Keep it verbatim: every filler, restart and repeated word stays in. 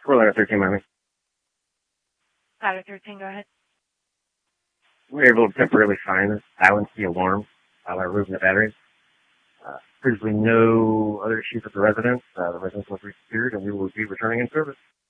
Fort Lauderdale thirteen, Miami. Ladder thirteen, go ahead. We were able to temporarily silence, silence the alarm while I removed the batteries. Uh, previously no other issues with the residents. Uh, the residents were secured and we will be returning in service.